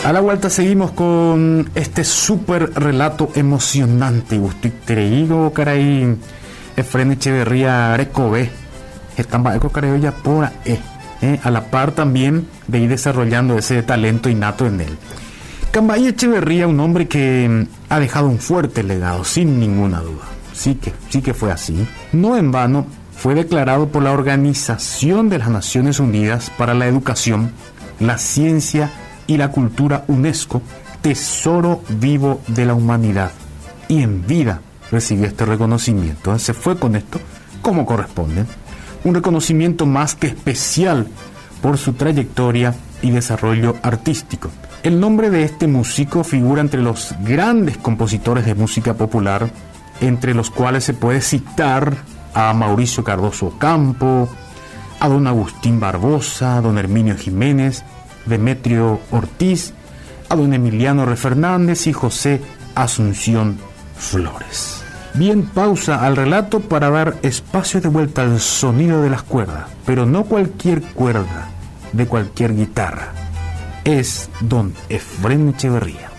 A la vuelta seguimos con este súper relato emocionante. Gusto creído, caray. Efren Echeverría Arecové. Estamba eco caray ya por a la par también de ir desarrollando ese talento innato en él. Cambay Echeverría, un hombre que ha dejado un fuerte legado, sin ninguna duda. Sí que fue así. No en vano fue declarado por la Organización de las Naciones Unidas para la Educación, la Ciencia y la Cultura, UNESCO, Tesoro Vivo de la Humanidad. Y en vida recibió este reconocimiento. Se fue con esto como corresponde. Un reconocimiento más que especial por su trayectoria y desarrollo artístico. El nombre de este músico figura entre los grandes compositores de música popular, entre los cuales se puede citar a Mauricio Cardoso Ocampo, a don Agustín Barbosa, a don Herminio Jiménez, Demetrio Ortiz, a don Emiliano R. Fernández y José Asunción Flores. Bien, pausa al relato para dar espacio de vuelta al sonido de las cuerdas, pero no cualquier cuerda de cualquier guitarra. Es don Efren Echeverría.